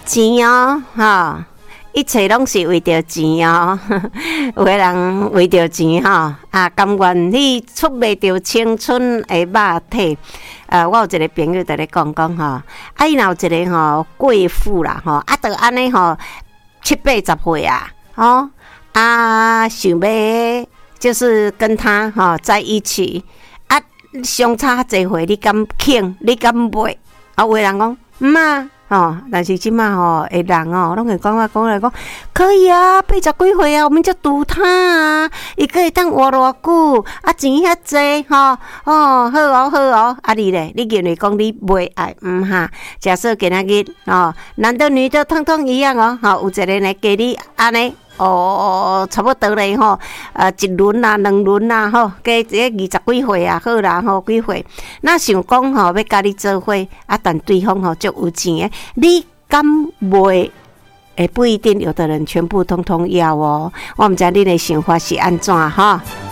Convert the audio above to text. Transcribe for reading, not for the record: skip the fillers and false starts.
钱哦，吼，一切拢是为着钱哦。有个人为着钱吼，甘愿去出卖着青春的肉体。我有一个朋友在咧讲吼，伊若有一个吼贵妇啦吼，就安尼吼70-80岁啊，想要就是跟他在一起，相差侪岁，你敢肯？你敢买？有个人讲但是即马的人拢会讲来讲，可以啊，80几岁啊，我们就赌他啊，伊可以当活偌久，钱遐济好哦，你咧，你认为讲你袂爱哈？假设今仔日男的女的通通一样有一个人来给你安尼。差不多咧一轮啦、2轮啦加这20几岁啊，好啦几岁，那想讲要甲你做伙但对方足有钱的，你敢袂？不一定，有的人全部通通要哦。我毋知你的想法是安怎